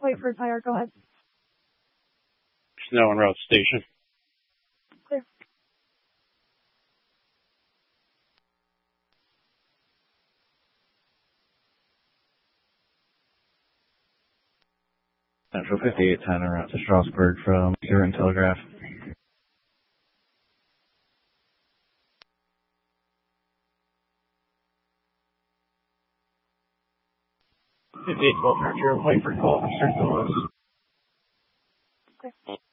Wait for tire, go ahead. Snow en route station. Clear. Central 5810 en route to Strasbourg from here and Telegraph. 5812 Archer, wait for call, Mr. Phillips. Clear.